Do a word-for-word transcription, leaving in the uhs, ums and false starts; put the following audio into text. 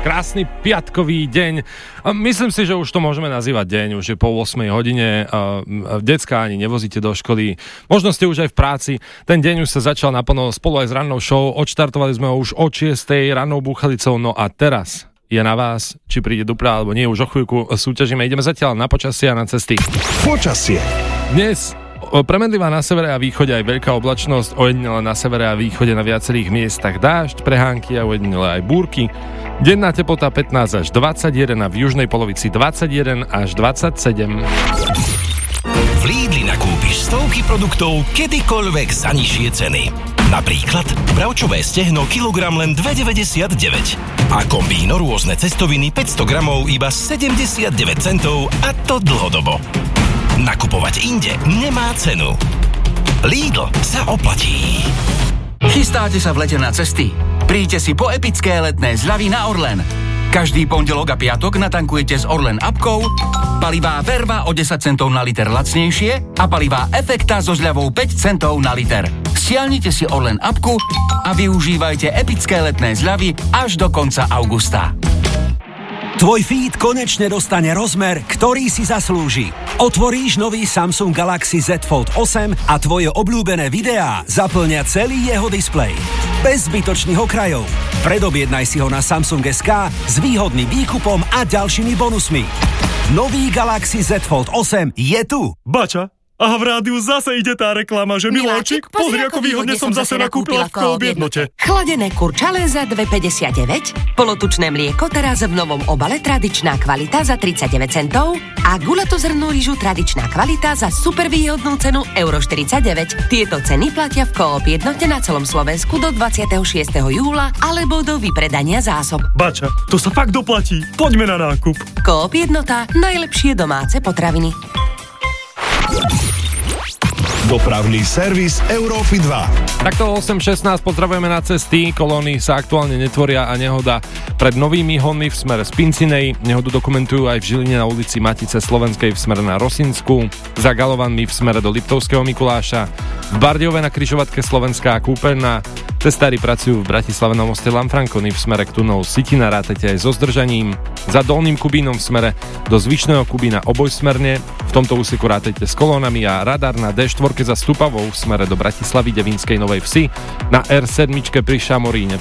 Krásny piatkový deň. Myslím si, že už to môžeme nazývať deň, už je po ôsmej hodine. Decká ani nevozíte do školy. Možno ste už aj v práci. Ten deň už sa začal naplno spolu aj s rannou show. Odštartovali sme ho už od šiestej rannou búchalicou. No a teraz je na vás, či príde dupla alebo nie. Už o chvíľku súťažíme. Ideme zatiaľ na počasie a na cesty. Počasie. Dnes premedlivá na severe a východe aj veľká oblačnosť, ojedinele na severe a východe na viacerých miestach dážď, prehánky a ojedinele aj búrky. Denná teplota pätnásť až dvadsaťjeden a v južnej polovici dvadsaťjeden až dvadsaťsedem. V Lidli nakúpiš stovky produktov kedykoľvek za nižšie ceny. Napríklad bravčové stehno kilogram len dva deväťdesiatdeväť a kombíno rôzne cestoviny päťsto gramov iba sedemdesiatdeväť centov a to dlhodobo. Nakupovať inde nemá cenu. Lidl sa oplatí. Chystáte sa v lete na cesty? Príďte si po epické letné zľavy na Orlen. Každý pondelok a piatok natankujete s Orlen appkou, palivá Verva o desať centov na liter lacnejšie a palivá Efekta so zľavou päť centov na liter. Stiahnite si Orlen appku a využívajte epické letné zľavy až do konca augusta. Tvoj feed konečne dostane rozmer, ktorý si zaslúži. Otvoríš nový Samsung Galaxy Z Fold osem a tvoje obľúbené videá zaplnia celý jeho displej. Bez zbytočných okrajov. Predobjednaj si ho na Samsung bodka es ká s výhodným výkupom a ďalšími bonusmi. Nový Galaxy Z Fold osem je tu. Bača, a v rádiu zase ide tá reklama, že Miláčik, pozri, ako výhodne som zase nakúpila v Coop jednote. Chladené kurčalé za dva päťdesiatdeväť, polotučné mlieko teraz v novom obale tradičná kvalita za tridsaťdeväť centov a guľatú zrnú rýžu tradičná kvalita za super výhodnú cenu euro štyridsaťdeväť. Tieto ceny platia v Coop jednote na celom Slovensku do dvadsiateho šiesteho júla alebo do vypredania zásob. Bača, to sa fakt doplatí. Poďme na nákup. Coop jednota, najlepšie domáce potraviny. Dopravný servis Európy dva. Takto osem šestnásť pozdravujeme na cesty. Kolóny sa aktuálne netvoria a nehoda pred Novými Honmi v smere z Pincinej. Nehodu dokumentujú aj v Žiline na ulici Matice Slovenskej v smere na Rosinsku, za Galovanmi v smere do Liptovského Mikuláša, v Bardiove na križovatke Slovenská kúpeľná. Cestári pracujú v Bratislave na moste Lanfranconi v smere k tunelu Sitina, rátajte aj so zdržaním. Za Dolným Kubínom v smere do Zvyšného Kubína obojsmerne. V tomto úseku rátajte s kolónami a radar na dé štyri za Stupavou v smere do Bratislavy Devínskej Novej Vsi, na er sedem pri Šamoríne v